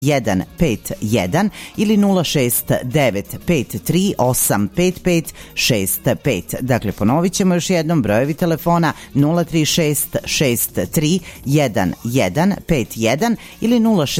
151 ili 06953855565. Dakle, ponovit ćemo još jednom brojevi telefona 036631151 ili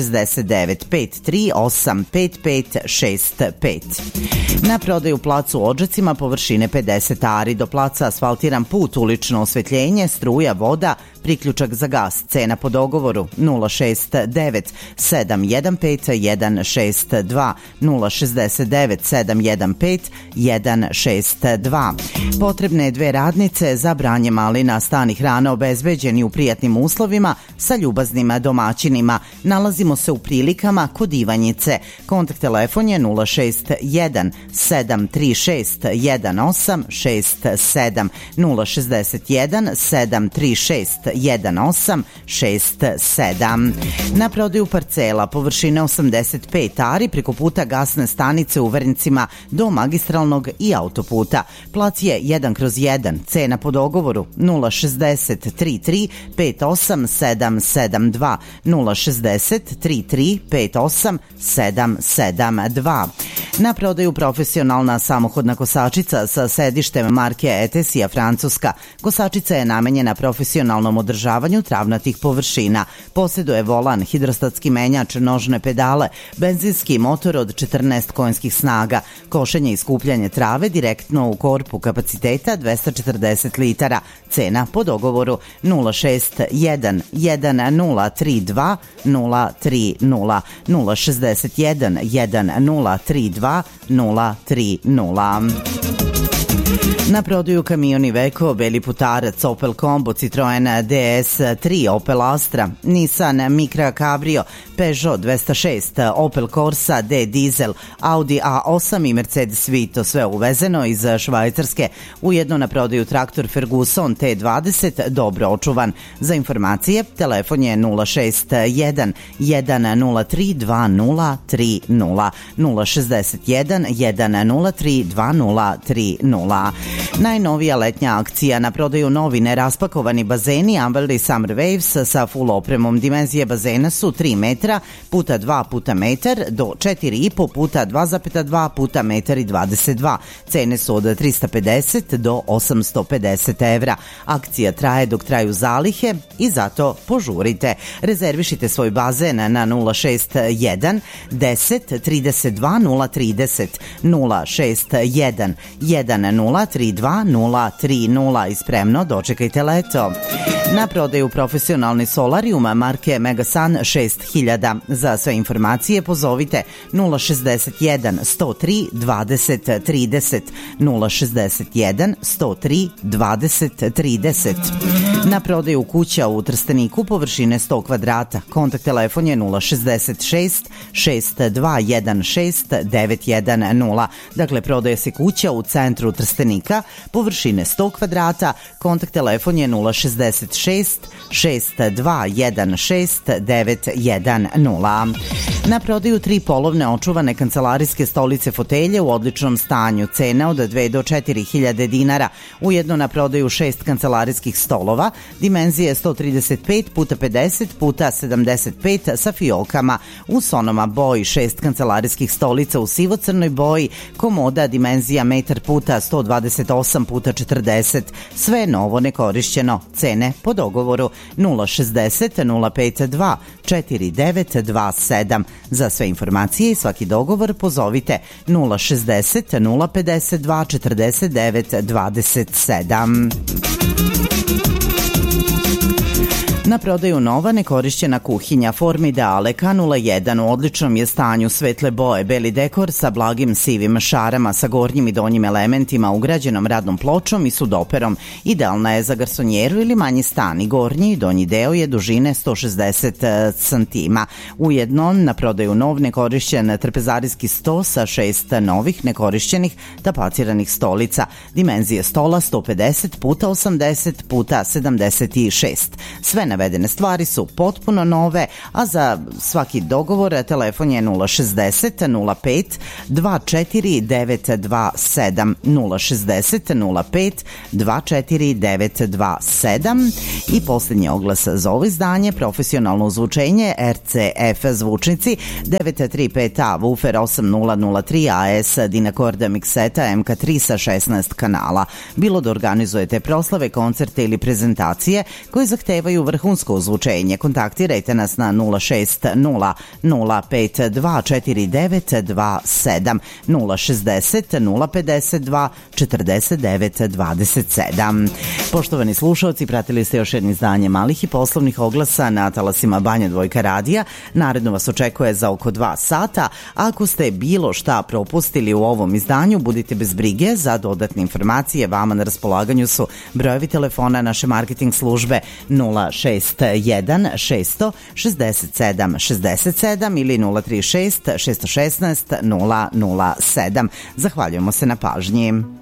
06953855565. Na prodaju plac u Odžacima površine 50 ari, do placa asfaltiran put, ulično osvetljenje, struja, voda, priključak za gas, cena po dogovoru 069 715 162 069 715 162. Potrebne 2 radnice za branje malina, stan i hrana obezbeđeni u prijatnim uslovima sa ljubaznim domaćinima. Nalazimo se u Prilikama kod Ivanjice. Kontakt telefon je 061 736 1867 061 736 1867. Na prodaju parcela površine 85 ari preko puta gasne stanice u Vernicima do magistralnog i autoputa. Plac je 1/1, cena po dogovoru 060 33 58772 060 33 58772. Na prodaju profesionalna samohodna kosačica sa sedištem marke Etesija Francuska. Kosačica je namenjena profesionalnom održavanju travnatih površina. Posjeduje volan, hidrostatski menjač, nožne pedale, benzinski motor od 14 konjskih snaga, košenje i skupljanje trave direktno u korpu kapaciteta 240 litara. Cena po dogovoru 061 1032 030 061 1032 030. Na prodaju kamion Iveco, Beli Putarac, Opel Combo, Citroen DS3, Opel Astra, Nissan Micra Cabrio, Peugeot 206, Opel Corsa D Diesel, Audi A8 i Mercedes Vito, sve uvezeno iz Švajcarske. Ujedno na prodaju traktor Ferguson T20, dobro očuvan. Za informacije, telefon je 061 103 2030 061 103 2030. Najnovija letnja akcija, na prodaju novi neraspakovani bazeni Amberley Summer Waves sa full opremom. Dimenzije bazena su 3 metra puta 2 puta metar do 4,5 puta 2,2 puta metar i 22. Cene su od 350 do 850 evra. Akcija traje dok traju zalihe i zato požurite. Rezervišite svoj bazen na 061 10 32 030 061 10 32 030 i spremno dočekajte leto. Na prodaju profesionalni solarium marke Megasun 6000. Za sve informacije pozovite 061 103 20 30 061 103 20 30. Na prodaju kuća u Trsteniku površine 100 kvadrata. Kontakt telefon je 066 6216 910. Dakle, prodaje se kuća u centru Trstenika površine 100 kvadrata. Kontakt telefon je 066 6216 910. Na prodaju 3 polovne očuvane kancelarijske stolice fotelje u odličnom stanju. Cena od 2 do 4.000 dinara. Ujedno na prodaju 6 kancelarijskih stolova. Dimenzije 135 puta 50 puta 75 sa fiokama. U Sonoma boji 6 kancelarijskih stolica u sivo-crnoj boji. Komoda dimenzija 1 puta 128 puta 40. Sve novo nekorišćeno. Cene po dogovoru 060 052 4927. Za sve informacije i svaki dogovor pozovite 060 052 49 27. Na prodaju nova nekorišćena kuhinja Formidale K01 u odličnom je stanju, svetle boje, beli dekor sa blagim sivim šarama sa gornjim i donjim elementima, ugrađenom radnom pločom i sudoperom. Idealna je za garsonjeru ili manji stan i gornji i donji deo je dužine 160 cm. Ujedno na prodaju nov nekorišćen trpezarijski sto sa 6 novih nekorišćenih tapaciranih stolica. Dimenzije stola 150 puta 80 puta 76. Sve navedeno navedene stvari su potpuno nove, a za svaki dogovor telefon je 060 05 24 927 060 05 24 927 i posljednji oglas za ovo izdanje, profesionalno zvučenje RCF zvučnici 935A Woofer 8003 AS Dynacord mikseta MK3 sa 16 kanala. Bilo da organizujete proslave, koncerte ili prezentacije koje zahtevaju vrhunsko zvučenje, kontaktirajte nas na 060 052 4927 060 052 49 27. Poštovani slušalci, pratili ste još jedno izdanje malih i poslovnih oglasa na talasima Banja Dvojka radija. Naredno vas očekuje za oko 2 sata. Ako ste bilo šta propustili u ovom izdanju, budite bez brige. Za dodatne informacije vama na raspolaganju su brojevi telefona naše marketing službe 061 600 67 67 ili 036 616 007. Zahvaljujemo se na pažnji.